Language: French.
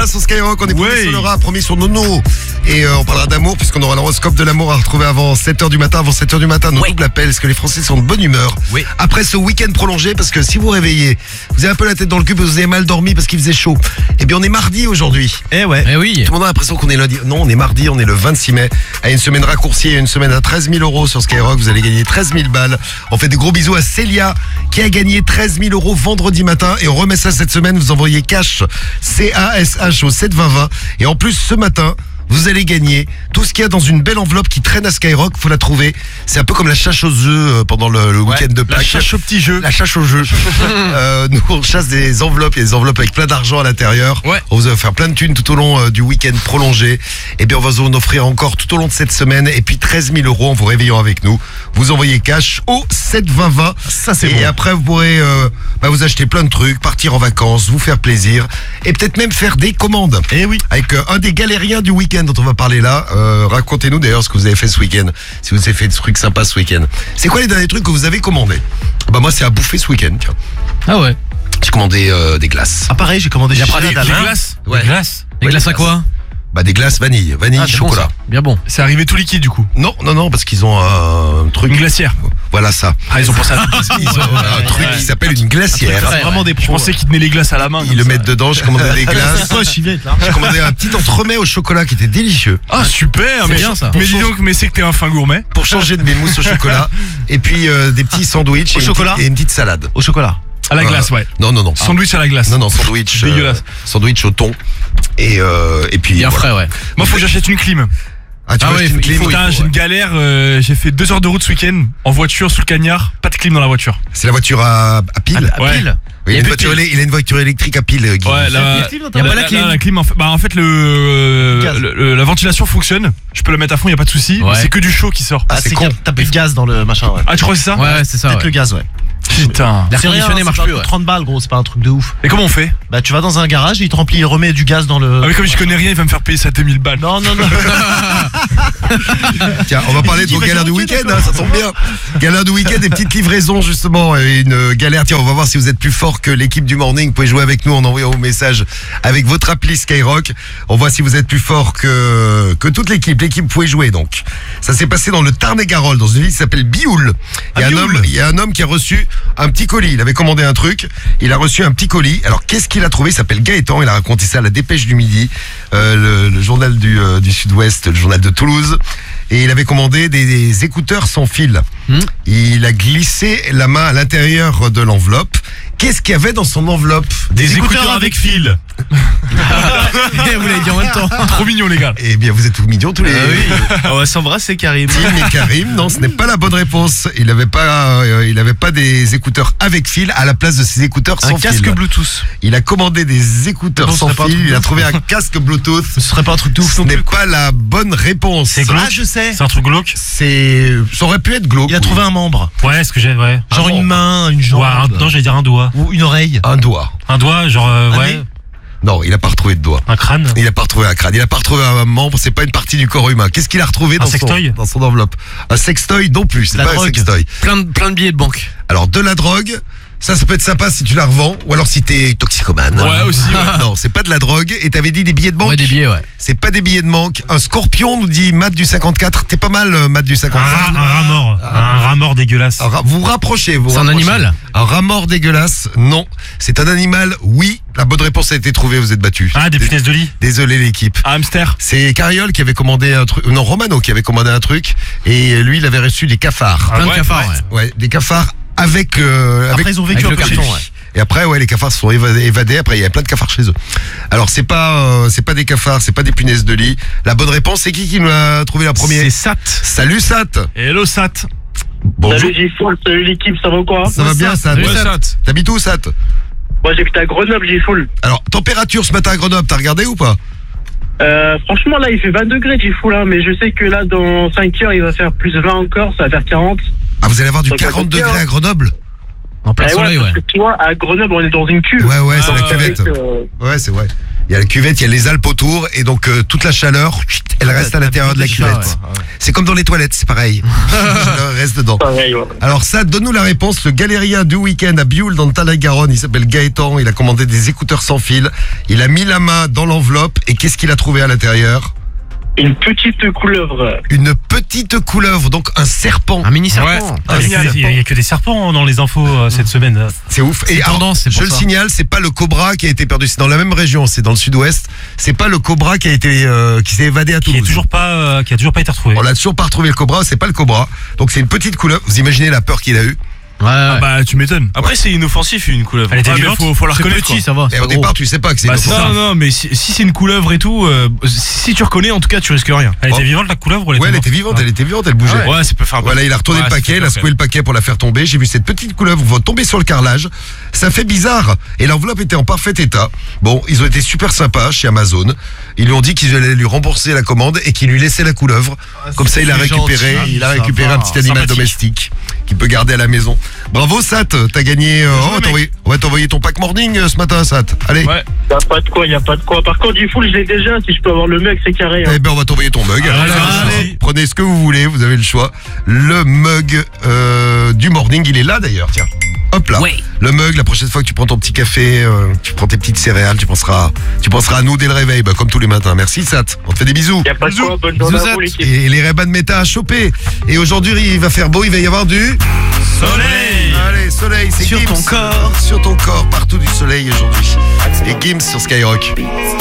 bien sur Skyrock, on est promis sur le rap, promis sur Nono. Et on parlera d'amour puisqu'on aura l'horoscope de l'amour à retrouver avant 7h du matin. Avant 7h du matin, nos double appels, parce que les Français sont de bonne humeur. Oui. Après ce week-end prolongé, parce que si vous réveillez, vous avez un peu la tête dans le cul, parce que vous avez mal dormi parce qu'il faisait chaud. Eh bien on est mardi aujourd'hui. Eh ouais. Eh oui. Tout le monde a l'impression qu'on est lundi. Non, on est mardi, on est le 26 mai. À une semaine raccourcie, une semaine à 13 000 € sur Skyrock. Vous allez gagner 13 000 balles. On fait des gros bisous à Célia qui a gagné 13 000 € vendredi matin. Et on remet ça cette semaine. Vous envoyez cash CASH au 72020. Et en plus, ce matin, vous allez gagner tout ce qu'il y a dans une belle enveloppe qui traîne à Skyrock. Faut la trouver. C'est un peu comme la chasse aux œufs pendant le week-end de Pâques. La chasse aux petits jeux. La chasse aux jeux. Nous, on chasse des enveloppes. Il y a des enveloppes avec plein d'argent à l'intérieur. Ouais. On vous va faire plein de thunes tout au long du week-end prolongé. Et bien, on va vous en offrir encore tout au long de cette semaine. Et puis 13 000 € en vous réveillant avec nous. Vous envoyez cash au 72020. Ça, c'est bon. Et après, vous pourrez vous acheter plein de trucs, partir en vacances, vous faire plaisir. Et peut-être même faire des commandes. Et oui. Avec un des galériens du week-end dont on va parler là. Racontez-nous d'ailleurs ce que vous avez fait ce week-end. Si vous avez fait des trucs sympas ce week-end. C'est quoi les derniers trucs que vous avez commandés? Bah moi c'est à bouffer ce week-end. Tiens. Ah ouais. J'ai commandé des glaces. Ah pareil, j'ai commandé des glaces. Ouais. Des glaces. Des glaces à quoi? Bah des glaces vanille chocolat. Bon, bien bon. C'est arrivé tout liquide du coup? Non, parce qu'ils ont un truc. Une glacière. Voilà ça. Ah ils ont pensé à ils ont un truc qui s'appelle une glacière. C'est vraiment des pros. Je pensais qu'ils tenaient les glaces à la main. Ils le mettent dedans, j'ai commandé des glaces. J'ai commandé un petit entremets au chocolat qui était délicieux. Ah super, c'est bien ça. Mais dis donc, mais c'est que t'es un fin gourmet. Pour changer de mes mousses au chocolat. Et puis des petits sandwichs et une petite salade. Au chocolat. À la glace, ouais. Non. Sandwich à la glace. Non, sandwich. Dégueulasse. Sandwich au thon. Et puis. Bien frais, ouais. Moi, faut que j'achète une clim. Ah, tu veux acheter une clim? Putain, j'ai une galère. J'ai fait 2 heures de route ce week-end en voiture sous le cagnard. Pas de clim dans la voiture. C'est la voiture à pile? À pile. Oui, il a une voiture électrique à pile. Guy. Ouais, il y a pas la clim. La clim, en fait, la ventilation fonctionne. Je peux la mettre à fond, y a pas de souci. Ouais. C'est que du chaud qui sort. Ah, c'est con. T'as plus de gaz dans le machin. Ouais. Ah, tu crois que c'est ça? Ouais, c'est ça. Peut-être le gaz, ouais. Putain. L'air conditionné marche plus. 30 balles, gros, c'est pas un truc de ouf. Et comment on fait? Bah, tu vas dans un garage, il te remplit, il remet du gaz dans le. Ah, mais comme je connais rien, il va me faire payer ça 2000 balles. Non. Tiens, on va parler de vos galères du week-end, ça tombe bien. Galère du week-end, des petites livraisons justement. Et une galère, tiens, on va voir si vous êtes plus fort que l'équipe du morning. Vous pouvez jouer avec nous en envoyant vos messages avec votre appli Skyrock. On voit si vous êtes plus fort que toute l'équipe. L'équipe, vous pouvez jouer donc. Ça s'est passé dans le Tarn-et-Garonne, dans une ville qui s'appelle Bioul. Il y a un homme qui a reçu un petit colis. Il avait commandé un truc, il a reçu un petit colis. Alors qu'est-ce qu'il a trouvé? Il s'appelle Gaëtan, il a raconté ça à la Dépêche du Midi, le journal du Sud-Ouest, le journal de Toulouse. Et il avait commandé des écouteurs sans fil. Il a glissé la main à l'intérieur de l'enveloppe. Qu'est-ce qu'il y avait dans son enveloppe? Des écouteurs avec fil. Vous l'avez dit en même temps. Trop mignon les gars. Eh bien vous êtes tout mignons tous les deux. On va s'embrasser Karim. Tim et Karim, non, ce n'est pas la bonne réponse. Il avait pas des écouteurs avec fil à la place de ses écouteurs sans fil. Un casque Bluetooth. Il a commandé des écouteurs sans fil. Il a trouvé un casque Bluetooth. Ce serait pas un truc de ouf Ce non plus. n'est pas la bonne réponse. C'est glauque. Ah, je sais. C'est un truc glauque. Ça aurait pu être glauque. Il a trouvé un membre. Ouais, ce que j'ai, ouais. Genre une main, une jambe. Ouais, non, j'allais dire un doigt. Ou une oreille. Un doigt. Un doigt, genre, ouais. nez. Non, il a pas retrouvé de doigt. Un crâne. Il a pas retrouvé un crâne. Il a pas retrouvé un membre. C'est pas une partie du corps humain. Qu'est-ce qu'il a retrouvé dans son enveloppe? Un sextoy non plus. C'est pas un sextoy. Plein de billets de banque. Alors de la drogue. Ça peut être sympa si tu la revends, ou alors si t'es toxicomane. Ouais, aussi. Ouais. Non, c'est pas de la drogue. Et t'avais dit des billets de banque. Ouais, des billets, ouais. C'est pas des billets de banque. Un scorpion, nous dit Matt du 54. T'es pas mal, Matt du 54. Un rat mort. Un rat mort dégueulasse. Vous vous rapprochez. C'est un animal? Un rat mort dégueulasse, non. C'est un animal, oui. La bonne réponse a été trouvée, vous êtes battus. Ah, des punaises de lit. Désolé l'équipe. Un hamster. C'est Cariol qui avait commandé un truc. Non, Romano qui avait commandé un truc. Et lui, il avait reçu des cafards. Plein de cafards, ouais. Des cafards avec Après, ils ont vécu avec le carton, ouais. Et après, les cafards se sont évadés. Après, il y avait plein de cafards chez eux. Alors, c'est pas des cafards, c'est pas des punaises de lit. La bonne réponse, c'est qui nous a trouvé la première? C'est Sat. Salut Sat. Hello Sat. Bonjour. Salut J-Foul, salut l'équipe, ça va ou quoi? Ça va bien, Sat. Ouais, Sat. T'habites où, Sat? Moi j'habite à Grenoble, J-Foul. Alors, température ce matin à Grenoble, t'as regardé ou pas? Franchement là il fait 20 degrés J-Foul, hein, mais je sais que là dans 5 heures il va faire plus 20 encore, ça va faire 40. Ah, vous allez avoir du 40 degrés à Grenoble? En plein soleil, parce que tu vois, à Grenoble on est dans une cuve. Ouais, c'est la cuvette. Ouais, c'est vrai. Il y a la cuvette, il y a les Alpes autour, et donc toute la chaleur, elle reste à l'intérieur de la cuvette. C'est comme dans les toilettes, c'est pareil. La chaleur reste dedans. Pareil, ouais. Alors ça, donne-nous la réponse. Le galérien du week-end à Bioul dans le Tarn-et-Garonne, il s'appelle Gaëtan, il a commandé des écouteurs sans fil, il a mis la main dans l'enveloppe, et qu'est-ce qu'il a trouvé à l'intérieur? Une petite couleuvre. Une petite couleuvre, donc un serpent. Un mini serpent. Ah, Il y a que des serpents dans les infos cette semaine. C'est ouf. C'est alors, tendance, c'est pour je le ça. signale, c'est pas le cobra qui a été perdu, c'est dans la même région, c'est dans le sud-ouest. C'est pas le cobra qui a été qui s'est évadé à Qui Toulouse. a toujours pas été retrouvé. On l'a toujours pas retrouvé le cobra, c'est pas le cobra. Donc c'est une petite couleuvre. Vous imaginez la peur qu'il a eue. Ouais, Ah ouais. bah tu m'étonnes. Après, c'est inoffensif une couleuvre. Elle était Ouais, mais vivante. faut la C'est reconnaître. petit, ça va. Et c'est au pas gros. départ, tu sais pas que c'est Bah, une c'est couleuvre. ça. Non, mais si c'est une couleuvre et tout, si tu reconnais, en tout cas, tu risques rien. Elle Oh. était vivante la couleuvre ou Ouais, elle morte était vivante, elle bougeait. Ouais, ça peut faire. Voilà, il a retourné Ouais, le ça paquet, fait il a peur, secoué le paquet pour la faire tomber. J'ai vu cette petite couleuvre tomber sur le carrelage. Ça fait bizarre. Et l'enveloppe était en parfait état. Bon, ils ont été super sympas chez Amazon. Ils lui ont dit qu'ils allaient lui rembourser la commande et qu'ils lui laissaient la couleuvre. Comme ça, il a c'est récupéré, gentil, il a ça récupéré va. un petit animal Sympathique. domestique qu'il peut garder à la maison. Bravo, Sat. T'as gagné. On va t'envoyer ton pack morning ce matin, Sat. Allez. Ouais. Y a pas de quoi, y a pas de quoi. Par contre, du full, je l'ai déjà. Si je peux avoir le mug, c'est carré. Hein. Eh ben, on va t'envoyer ton mug. Alors, allez. prenez ce que vous voulez, vous avez le choix. Le mug du morning, il est là d'ailleurs, tiens. Hop là. Ouais. Le mug, la prochaine fois que tu prends ton petit café, tu prends tes petites céréales, tu penseras à nous dès le réveil, bah, comme tous les matins. Merci, Sat. On te fait des bisous. Y a pas de quoi. Bonne journée à vous, l'équipe. Et les Ray-Ban Meta à choper. Et aujourd'hui, il va faire beau, il va y avoir du Soleil. Allez, soleil, c'est Sur Gims. ton corps. Sur ton corps, partout du soleil aujourd'hui. Et Gims sur Skyrock.